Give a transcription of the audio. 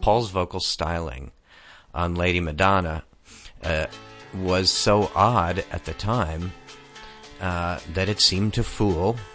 Paul's vocal styling on Lady Madonna was so odd at the time that it seemed to fool